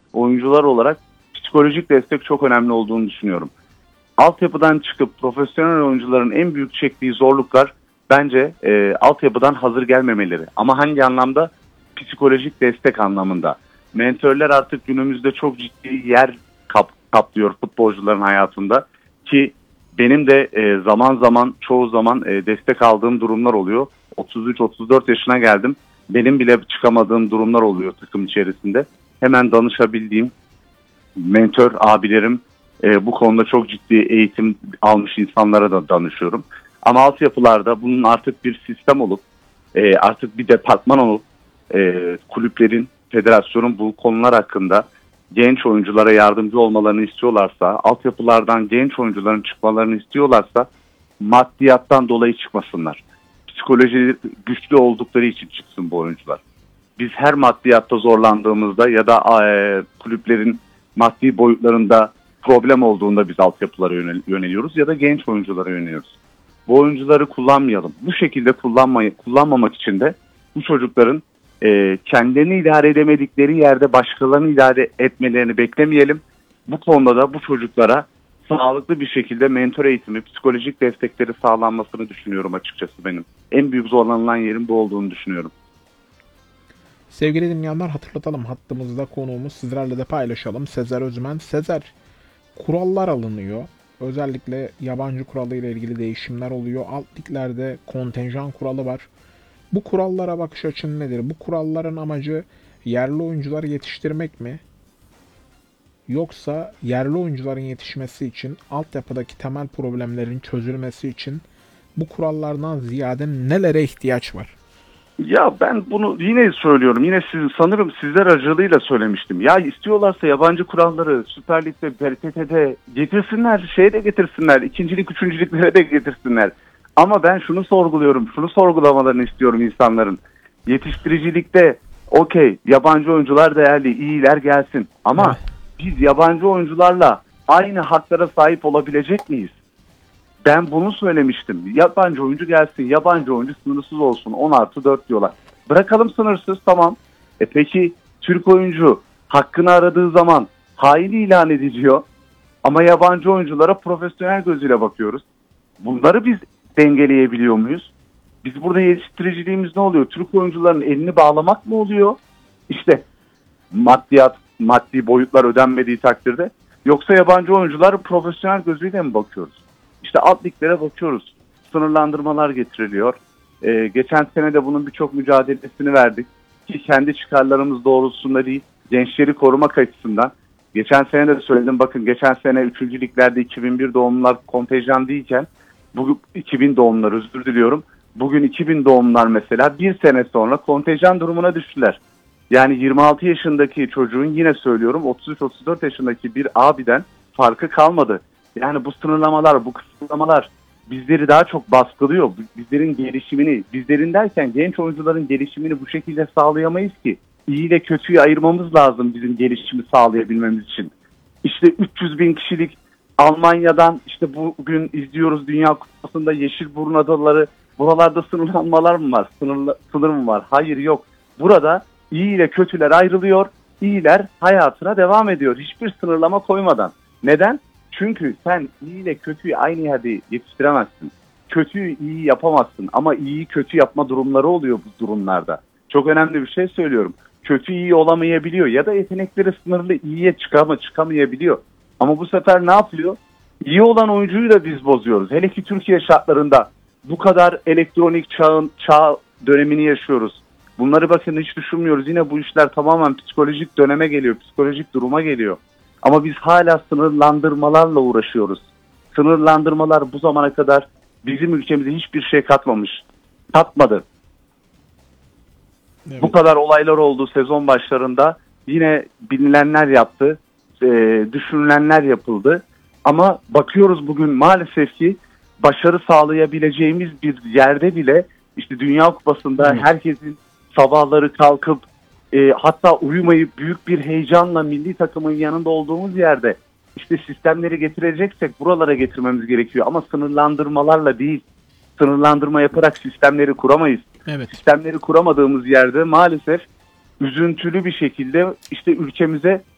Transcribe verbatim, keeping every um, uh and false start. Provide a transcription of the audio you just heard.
oyuncular olarak psikolojik destek çok önemli olduğunu düşünüyorum. Altyapıdan çıkıp profesyonel oyuncuların en büyük çektiği zorluklar bence e, altyapıdan hazır gelmemeleri. Ama hangi anlamda? Psikolojik destek anlamında. Mentörler artık günümüzde çok ciddi yer kap, kaplıyor futbolcuların hayatında ki benim de e, zaman zaman çoğu zaman e, destek aldığım durumlar oluyor. otuz üç otuz dört yaşına geldim. Benim bile çıkamadığım durumlar oluyor takım içerisinde. Hemen danışabildiğim mentor abilerim, e, bu konuda çok ciddi eğitim almış insanlara da danışıyorum. Ama altyapılarda bunun artık bir sistem olup e, artık bir departman olup e, kulüplerin, federasyonun bu konular hakkında genç oyunculara yardımcı olmalarını istiyorlarsa, altyapılardan genç oyuncuların çıkmalarını istiyorlarsa maddiyattan dolayı çıkmasınlar. Psikoloji güçlü oldukları için çıksın bu oyuncular. Biz her maddiyatta zorlandığımızda ya da e, kulüplerin maddi boyutlarında problem olduğunda biz altyapılara yönel- yöneliyoruz ya da genç oyunculara yöneliyoruz. Bu oyuncuları kullanmayalım. Bu şekilde kullanmayı, kullanmamak için de bu çocukların e, kendilerini idare edemedikleri yerde başkalarını idare etmelerini beklemeyelim. Bu konuda da bu çocuklara sağlıklı bir şekilde mentor eğitimi, psikolojik destekleri sağlanmasını düşünüyorum açıkçası benim. En büyük zorlanılan yerin bu olduğunu düşünüyorum. Sevgili dinleyenler, hatırlatalım, hattımızda konuğumuz, sizlerle de paylaşalım. Sezer Özmen. Sezer, kurallar alınıyor. Özellikle yabancı kuralı ile ilgili değişimler oluyor. Alt liglerde kontenjan kuralı var. Bu kurallara bakış açın nedir? Bu kuralların amacı yerli oyuncular yetiştirmek mi? Yoksa yerli oyuncuların yetişmesi için, altyapıdaki temel problemlerin çözülmesi için bu kurallardan ziyade nelere ihtiyaç var? Ya ben bunu yine söylüyorum. Yine siz, sanırım sizler aracılığıyla söylemiştim. Ya istiyorlarsa yabancı kuralları Süper Lig'de, P T T'de getirsinler, şeye de getirsinler. İkincilik, üçüncülüklere de getirsinler. Ama ben şunu sorguluyorum. Şunu sorgulamalarını istiyorum insanların. Yetiştiricilikte okey, yabancı oyuncular değerli, iyiler gelsin. Ama Evet. biz yabancı oyuncularla aynı haklara sahip olabilecek miyiz? Ben bunu söylemiştim. Yabancı oyuncu gelsin, yabancı oyuncu sınırsız olsun. on artı dört diyorlar. Bırakalım sınırsız, tamam. E peki Türk oyuncu hakkını aradığı zaman hain ilan ediliyor. Ama yabancı oyunculara profesyonel gözüyle bakıyoruz. Bunları biz dengeleyebiliyor muyuz? Biz burada yetiştiriciliğimiz ne oluyor? Türk oyuncuların elini bağlamak mı oluyor? İşte maddiyat, maddi boyutlar ödenmediği takdirde. Yoksa yabancı oyuncular profesyonel gözüyle mi bakıyoruz? İşte alt liglere bakıyoruz. Sınırlandırmalar getiriliyor. Ee, geçen sene de bunun birçok mücadelesini verdik. Ki kendi çıkarlarımız doğrultusunda değil, gençleri korumak açısından. Geçen sene de söyledim, bakın geçen sene üçüncü liglerde iki bin bir doğumlular kontenjan değilken, bugün iki bin doğumlular, özür diliyorum. Bugün iki bin doğumlular mesela bir sene sonra kontenjan durumuna düştüler. Yani yirmi altı yaşındaki çocuğun, yine söylüyorum, otuz üç otuz dört yaşındaki bir abiden farkı kalmadı. Yani bu sınırlamalar, bu kısıtlamalar bizleri daha çok baskılıyor. Bizlerin gelişimini, bizlerin derken genç oyuncuların gelişimini bu şekilde sağlayamayız ki. İyi ile kötüyü ayırmamız lazım bizim gelişimi sağlayabilmemiz için. İşte üç yüz bin kişilik Almanya'dan, işte bugün izliyoruz Dünya Kupası'nda Yeşilburun adaları. Buralarda sınırlanmalar mı var? Sınırlı, sınır mı var? Hayır, yok. Burada iyi ile kötüler ayrılıyor. İyiler hayatına devam ediyor. Hiçbir sınırlama koymadan. Neden? Çünkü sen iyi ile kötüyü aynı yerde yetiştiremezsin. Kötüyü iyi yapamazsın ama iyiyi kötü yapma durumları oluyor bu durumlarda. Çok önemli bir şey söylüyorum. Kötü iyi olamayabiliyor ya da yetenekleri sınırlı iyiye çıkama, çıkamayabiliyor. Ama bu sefer ne yapıyor? İyi olan oyuncuyu da biz bozuyoruz. Hele ki Türkiye şartlarında bu kadar elektronik çağın çağ dönemini yaşıyoruz. Bunları bakın hiç düşünmüyoruz. Yine bu işler tamamen psikolojik döneme geliyor, psikolojik duruma geliyor. Ama biz hala sınırlandırmalarla uğraşıyoruz. Sınırlandırmalar bu zamana kadar bizim ülkemize hiçbir şey katmamış. Katmadı. Evet. Bu kadar olaylar oldu sezon başlarında. Yine bililenler yaptı. E, düşünülenler yapıldı. Ama bakıyoruz bugün maalesef ki başarı sağlayabileceğimiz bir yerde bile işte Dünya Kupası'nda evet. herkesin sabahları kalkıp E, hatta uyumayıp büyük bir heyecanla milli takımın yanında olduğumuz yerde işte sistemleri getireceksek buralara getirmemiz gerekiyor. Ama sınırlandırmalarla değil, sınırlandırma yaparak sistemleri kuramayız. Evet. Sistemleri kuramadığımız yerde maalesef üzüntülü bir şekilde işte ülkemize